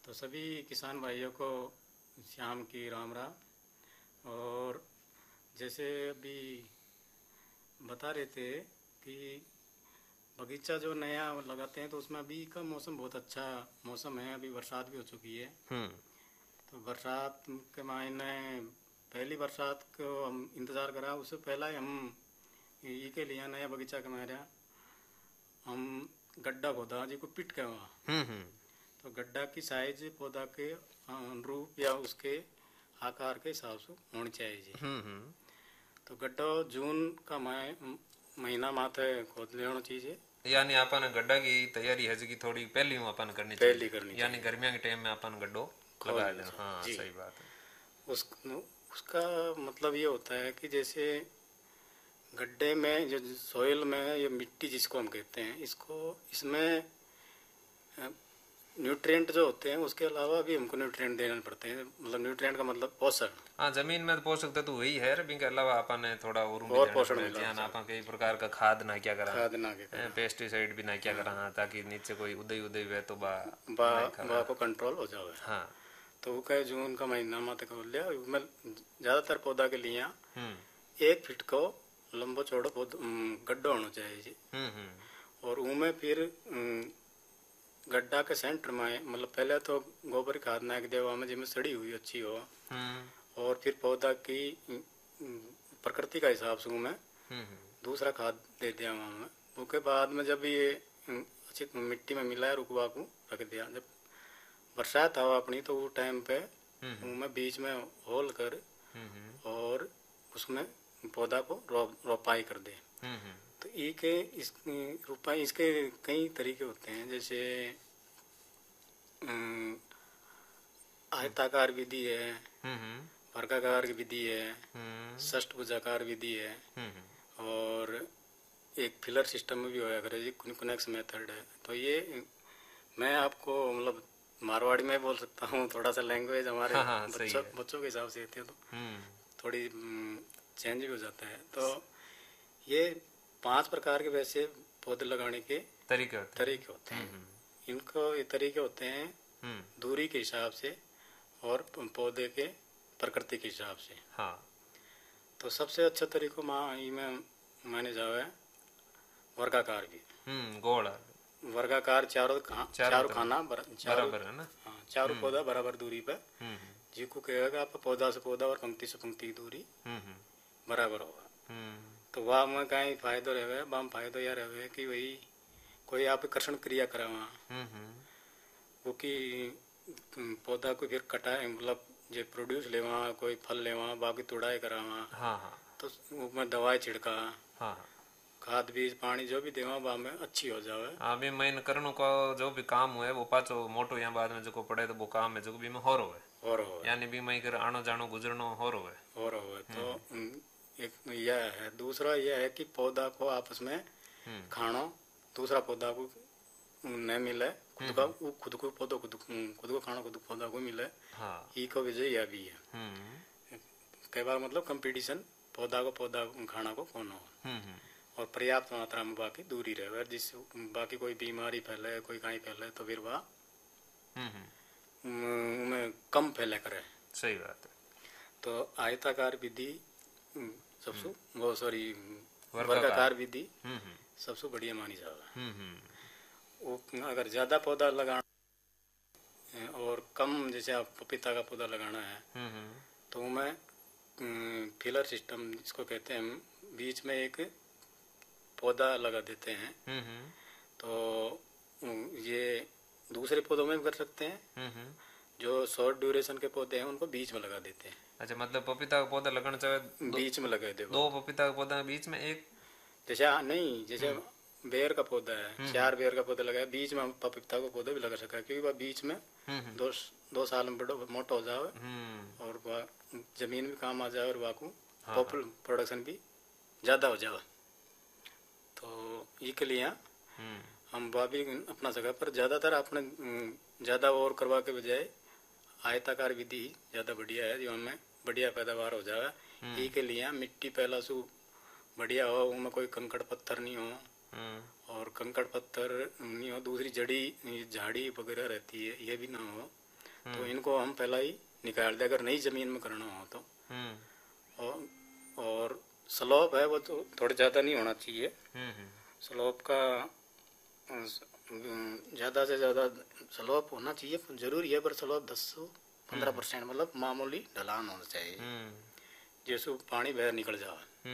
तो सभी किसान भाइयों को शाम की राम राम। और जैसे अभी बता रहे थे कि बगीचा जो नया लगाते हैं तो उसमें अभी का मौसम बहुत अच्छा मौसम है। अभी बरसात भी हो चुकी है। हम्म। तो बरसात के मायने पहली बरसात को हम इंतज़ार करा, उससे पहला ही हम ये के लिए नया बगीचा के मारे हम गड्ढा खोदा जी को पिट के वहाँ। हम्म। तो गड्ढा की साइज पौधा के अनुरूप या उसके आकार के हिसाब से होनी चाहिए जी। हम्म। तो गड्ढा जून का महीना माथे खोद लेना चाहिए। यानी अपन गड्ढा की तैयारी है जी थोड़ी पहली में अपन करनी पहली चाहिए। करनी यानी चाहिए, गर्मियों के टाइम में अपन गड्ढो खोद लगा लेना देना। चाहिए हाँ, जी। सही बात है। उस उसका मतलब ये होता है कि जैसे गड्ढे में जो सोइल में ये मिट्टी जिसको हम कहते हैं, इसको इसमें न्यूट्रिएंट जो होते हैं उसके अलावा भी हमको न्यूट्रिएंट देना पड़ते हैं। मतलब न्यूट्रिएंट का मतलब पोषण। हाँ, जमीन में तो पोषक तत्व वही है रे, बिन के अलावा अपन ने थोड़ा और भी और देने पोषण पड़े। मिला ध्यान चाहिए, अपन कई प्रकार का खाद ना क्या करा, खाद ना के करा। पेस्टिसाइड भी ना क्या करा। हाँ, हाँ, ताकि नीचे कोई उदय उदय हुए तो बा बा नहीं बा खरा। को कंट्रोल हो जावे। हाँ। तो वो कहे जून का महीना मत कर लिया। मैं ज़्यादातर पौधा के लिए हम्म 1 फीट को लंबो चौड़ो गड्ढा होना चाहिए जी। हम्म। और उनमें फिर गड्ढा के सेंटर में मतलब पहले तो गोबर की खाद नाक देवा में जिसमें सड़ी हुई अच्छी हो। हम्म और फिर पौधा की प्रकृति का हिसाब से उनमें हम्म। दूसरा खाद दे दिया वहाँ में। उसके बाद में जब ये अच्छी मिट्टी में मिलाया रुकवा को रख दिया। जब बरसात हवा अपनी तो वो टाइम पे उनमें बीच में होल कर और उसमें पौधा को रोपाई कर दे। तो ई के इस रोपाई इसके कई तरीके होते हैं। जैसे अम, आयताकार विधि है, वर्गाकार विधि है, षष्ठभुजाकार विधि है, और एक फिलर सिस्टम में भी होया करे जी, कुनेक्स मेथड है। तो ये मैं आपको मतलब मारवाड़ी में बोल सकता हूँ। थोड़ा सा लैंग्वेज हमारे हाँ हाँ, सही है। बच्चों के हिसाब से होती है तो हम्म। थोड़ी चेंज भी हो जाता है। तो ये 5 प्रकार के वैसे पौधे लगाने के तरीके होते हैं। इनको ये तरीके होते हैं दूरी के हिसाब से और पौधे के प्रकृति के हिसाब से। हाँ। तो सबसे अच्छा तरीको में माने जावे वर्गाकार भी। गोल वर्गाकार चारों खाना बराबर है ना। हाँ, चारों पौधा बराबर दूरी पे जिसको कहेगा आप पौधा से पौधा और पंक्ति से पंक्ति की दूरी बराबर होगा। तो वह में कहीं फायदो रहे वह फायदो यह रहे कि वही कोई आप कर्षण क्रिया करा वहाँ वो कि पौधा को फिर कटाए मतलब जो प्रोड्यूस ले वहाँ कोई फल ले वहाँ बाकी तोड़ाई करा वहाँ। हाँ हाँ। तो उसमें दवाई छिड़का, हाँ खाद बीज पानी जो भी देवा वहाँ में अच्छी हो जावे। अभी मैंने करने को जो भी काम हुए वो पाचो मोटो या बाद में जो पड़े तो वो काम है जो भी में हो रहा है। और हो यानी भी मैं कर आनो जानो गुजरनो हो रहा है। और हो तो एक यह है। दूसरा यह है कि पौधा को आपस में खानो दूसरा पौधा को न मिले, खुद को पौधा खुद को खाना खुद पौधा को मिले। हाँ। ई को वजह यह भी है। कई बार मतलब कंपटीशन पौधा को पौधा खाना को कौन हो और पर्याप्त मात्रा में बाकी दूरी रहे जिससे बाकी कोई बीमारी फैले कोई कहीं फैले तो फिर वह में कम फैले करे। सही बात है। तो आयताकार विधि सबसे वो सॉरी वर्गाकार विधि सबसे बढ़िया मानी जावे। वो अगर ज्यादा पौधा लगाना और कम जैसे आप पपीता का पौधा लगाना है तो मैं फिलर सिस्टम जिसको कहते हैं बीच में एक पौधा लगा देते हैं। तो ये दूसरे पौधों में भी कर सकते हैं। जो शॉर्ट ड्यूरेशन के पौधे हैं उनको बीच में लगा देते हैं। अच्छा, मतलब पपीता का पौधा लगाना चाहे बीच में लगा दे। दो पपीता का पौधा बीच में एक जैसे नहीं जैसे बेर का पौधा है 4 बेर का पौधा लगाया बीच में पपीता का पौधा भी लगा सका क्योंकि वह बीच में 2 साल में बड़ो मोटा हो जाए और वह जमीन भी काम आ जाए और वह को प्रोडक्शन भी ज्यादा हो जाए। तो ये के लिए हम वह भी अपना सका। पर ज्यादातर अपने ज्यादा और करवा के बजाय आयताकार विधि ज्यादा बढ़िया है जो हमें बढ़िया पैदावार हो जाए। ये के लिए मिट्टी पहला सु बढ़िया हो, उनमें कोई कंकड़ पत्थर नहीं हो और कंकड़ पत्थर नहीं हो, दूसरी जड़ी झाड़ी वगैरह रहती है ये भी ना हो। तो इनको हम पहला ही निकाल दे अगर नई जमीन में करना हो तो। और स्लोप है वो तो थोड़ा ज़्यादा नहीं होना चाहिए। स्लोप का ज़्यादा से ज़्यादा स्लोप होना चाहिए जरूरी है, पर स्लोप 10 से 15% मतलब मामूली ढलान होना चाहिए जिससे पानी बाहर निकल जाए।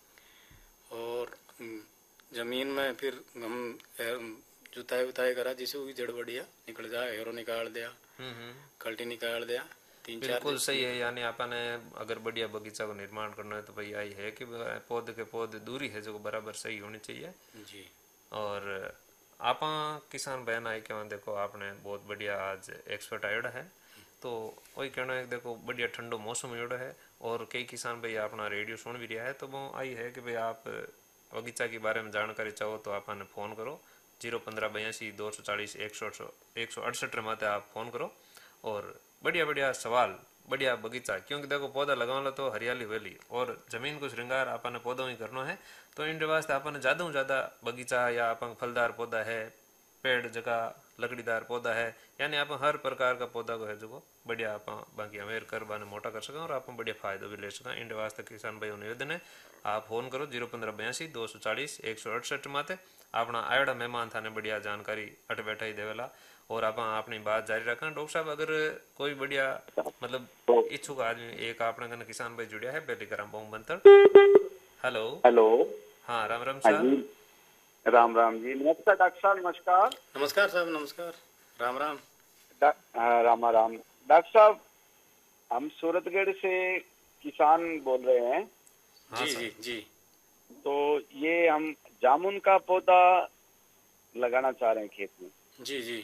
और जमीन में फिर हम जुताई उताई करा जिससे भी जड़ बढ़िया निकल जाए, हेरो निकाल दिया, कल्टी निकाल दिया, 3-4 बिल्कुल सही है। यानी आपने अगर बढ़िया बगीचा को निर्माण करना है तो भाई यही है कि पौधे के पौधे दूरी है जो बराबर सही होनी चाहिए जी। और आप किसान बहन आई के देखो आपने बहुत बढ़िया आज एक्सपर्ट आयोड़ा है तो वही कहना है देखो बढ़िया ठंडो मौसम आयोड़ा है और कई किसान भाई अपना रेडियो सुन भी रहा है तो वो आई है कि भाई आप बगीचा के बारे में जानकारी चाहो तो आपने फोन करो 01582 240 168 माते आप फोन करो और बढ़िया बढ़िया सवाल बढ़िया बगीचा क्योंकि देखो पौधा लगाना तो हरियाली वेली और जमीन को श्रृंगार आपने पौधों ही करना है तो इन वास्ते आपने ज्यादा से ज्यादा बगीचा या अपन फलदार पौधा है पेड़ जगह लकड़ीदार पौधा है यानी आप हर प्रकार का पौधा को है जो बढ़िया आप बाकी अवेयर कर बाने मोटा कर सकें और आप बढ़िया फायदा भी ले सकें। इन वास्ते किसान भाई निवेदन है आप फोन करो 01582 240 168 माते अपना आयोड़ा मेहमान थाने बढ़िया जानकारी अट बैठा ही देवेला और आप अपनी बात जारी रखना। डॉक्टर साहब अगर कोई बढ़िया मतलब इच्छुक आदमी एक अपने कने किसान भाई जुड़िया है पहले करा बहु बंतर। Hello hello. हाँ राम राम हाँ साहब। जी, राम राम जी। नमस्कार डॉक्टर साहब। नमस्कार। नमस्कार साहब, नमस्कार। राम राम। रामा राम। डॉक्टर साहब हम सूरतगढ़ से किसान बोल रहे हैं। हाँ जी जी जी। तो ये हम जामुन का पौधा लगाना चाह रहे हैं खेत में। जी जी।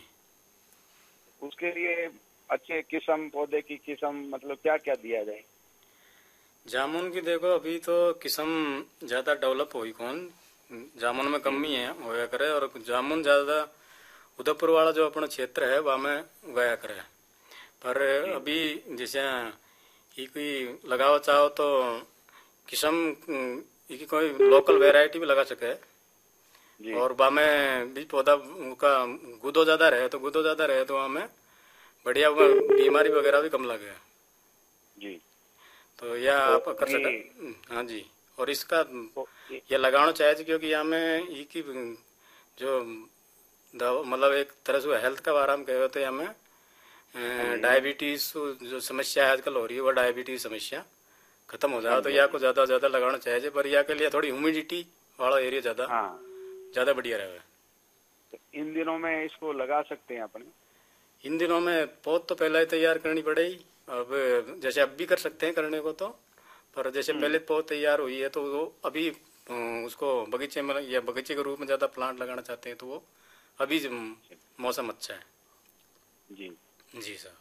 उसके लिए अच्छे किस्म पौधे की किस्म मतलब क्या क्या दिया जाए? जामुन की देखो अभी तो किस्म ज्यादा डेवलप हुई कौन, जामुन में कमी है होया करे और जामुन ज्यादा उदयपुर वाला जो अपना क्षेत्र है वहाँ में उगाया करे। पर अभी जैसे कोई लगाओ चाहो तो किस्म की कोई लोकल वैरायटी भी लगा सके और वहाँ में भी पौधा का गुदो ज्यादा रहे तो वहाँ में बढ़िया बीमारी वगैरह भी कम लगे जी। तो यह आप कर सकते। हाँ जी। और इसका ये लगाना चाहिए क्योंकि यहाँ में ये की जो मतलब एक तरह से हेल्थ का बारे में कहे तो यहाँ में डायबिटीज जो समस्या आजकल हो रही है वो डायबिटीज समस्या खत्म हो जाए तो या को ज्यादा ज्यादा लगाना चाहिए। पर या के लिए थोड़ी ह्यूमिडिटी वाला एरिया ज्यादा बढ़िया रहे। तो इन दिनों में इसको लगा सकते हैं अपने? इन दिनों में पौध तो पहले ही तैयार करनी पड़ेगी। अब जैसे अब भी कर सकते हैं करने को तो, पर जैसे पहले पौध तैयार हुई है तो वो अभी उसको बगीचे में या बगीचे के रूप में ज्यादा प्लांट लगाना चाहते हैं तो वो अभी मौसम अच्छा है। जी जी साहब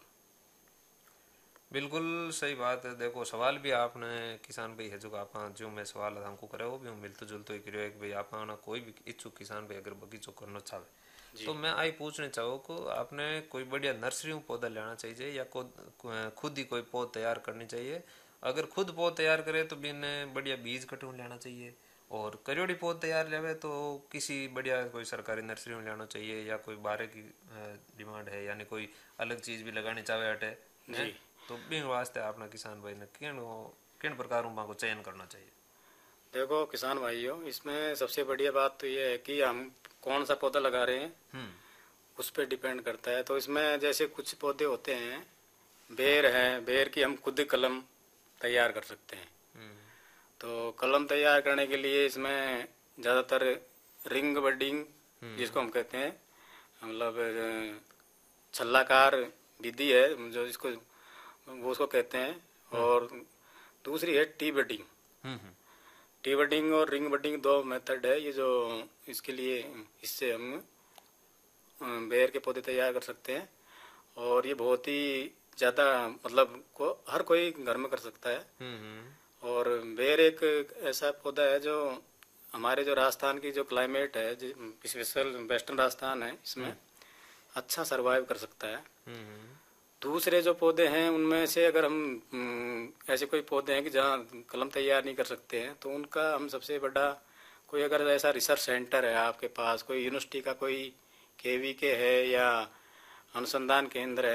बिल्कुल सही बात है। देखो सवाल भी आपने किसान भाई है जो आप जो मैं सवाल हमको करे वो भी मिलते जुलते ही करियो कि भाई आप कोई भी इच्छुक किसान भाई अगर बगीचो करना चाहे तो मैं आई पूछने चाहो को आपने कोई बढ़िया नर्सरी में पौधा लेना चाहिए या खुद ही कोई पौध तैयार करनी चाहिए। अगर खुद पौध तैयार करे तो भी बढ़िया बीज कटू लेना चाहिए और करियोड़ी पौध तैयार लेवे तो किसी बढ़िया कोई सरकारी नर्सरी में लेना चाहिए या कोई बारे की डिमांड है यानी कोई अलग चीज भी लगानी चाहे हटे तो भी वास्ते अपना किसान भाई ने किन प्रकारों को चयन करना चाहिए? देखो किसान भाइयों इसमें सबसे बढ़िया बात तो ये है कि हम कौन सा पौधा लगा रहे हैं उस पर डिपेंड करता है। तो इसमें जैसे कुछ पौधे होते हैं बेर है, बेर की हम खुद कलम तैयार कर सकते हैं। तो कलम तैयार करने के लिए इसमें ज्यादातर रिंग बडिंग जिसको हम कहते हैं मतलब छल्लाकार विधि है जो इसको वो उसको कहते हैं और दूसरी है टी बडिंग। टी बडिंग और रिंग बडिंग दो मेथड है ये जो इसके लिए इससे हम बेर के पौधे तैयार कर सकते हैं और ये बहुत ही ज्यादा मतलब हर कोई घर में कर सकता है। और बेर एक ऐसा पौधा है जो हमारे जो राजस्थान की जो क्लाइमेट है स्पेशल वेस्टर्न राजस्थान है इसमें अच्छा सरवाइव कर सकता है। दूसरे जो पौधे हैं उनमें से अगर हम ऐसे कोई पौधे हैं कि जहाँ कलम तैयार नहीं कर सकते हैं तो उनका हम सबसे बड़ा कोई अगर ऐसा रिसर्च सेंटर है आपके पास कोई यूनिवर्सिटी का कोई केवी के है या अनुसंधान केंद्र है